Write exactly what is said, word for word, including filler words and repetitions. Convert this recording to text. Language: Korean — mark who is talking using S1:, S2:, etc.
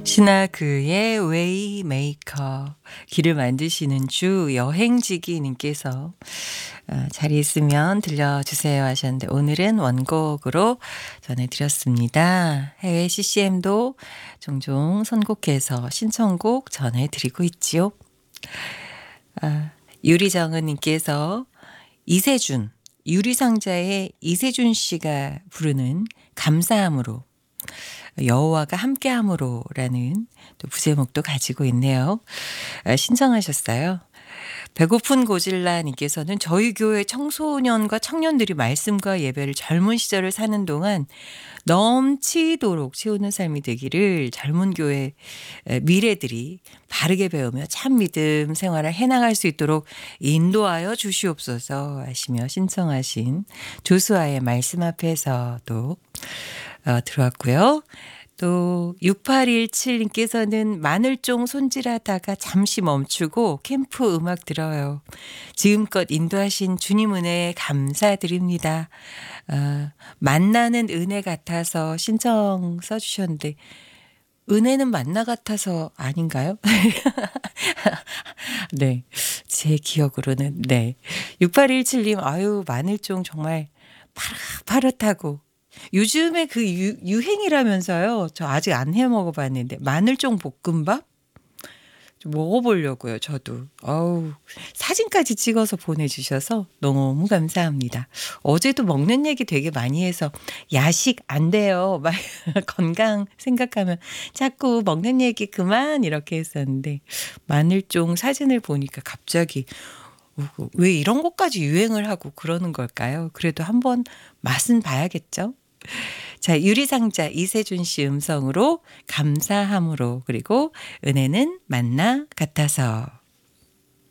S1: 신화그의 웨이메이커 길을 만드시는 주 여행지기님께서 어, 자리 있으면 들려주세요 하셨는데 오늘은 원곡으로 전해드렸습니다. 해외 씨씨엠도 종종 선곡해서 신청곡 전해드리고 있지요. 아, 유리정은님께서 이세준 유리상자의 이세준 씨가 부르는 감사함으로 여호와가 함께함으로라는 또 부제목도 가지고 있네요. 아, 신청하셨어요. 배고픈 고질라님께서는 저희 교회 청소년과 청년들이 말씀과 예배를 젊은 시절을 사는 동안 넘치도록 채우는 삶이 되기를 젊은 교회 미래들이 바르게 배우며 참 믿음 생활을 해나갈 수 있도록 인도하여 주시옵소서 하시며 신청하신 조수아의 말씀 앞에서도 어, 들어왔고요. 또 육팔일칠님께서는 마늘종 손질하다가 잠시 멈추고 캠프 음악 들어요. 지금껏 인도하신 주님 은혜에 감사드립니다. 어, 만나는 은혜 같아서 신청 써주셨는데 은혜는 만나 같아서 아닌가요? 네, 제 기억으로는 네. 육팔일칠님 아유 마늘종 정말 파릇파릇하고 요즘에 그 유, 유행이라면서요. 저 아직 안 해 먹어봤는데 마늘종 볶음밥 좀 먹어보려고요. 저도. 어우 사진까지 찍어서 보내주셔서 너무 감사합니다. 어제도 먹는 얘기 되게 많이 해서 야식 안 돼요. 막 건강 생각하면 자꾸 먹는 얘기 그만 이렇게 했었는데 마늘종 사진을 보니까 갑자기 왜 이런 것까지 유행을 하고 그러는 걸까요? 그래도 한번 맛은 봐야겠죠? 자, 유리상자 이세준 씨 음성으로 감사함으로 그리고 은혜는 만나 같아서